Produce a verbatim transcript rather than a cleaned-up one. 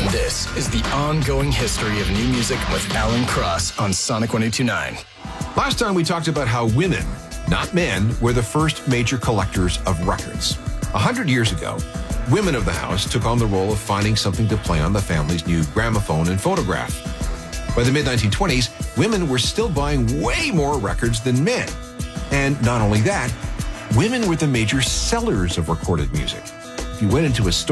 This is the ongoing history of new music with Alan Cross on Sonic one oh two point nine. Last time we talked about how women, not men, were the first major collectors of records. A hundred years ago, women of the house took on the role of finding something to play on the family's new gramophone and phonograph. By the mid nineteen twenties, women were still buying way more records than men. And not only that, women were the major sellers of recorded music. If you went into a store,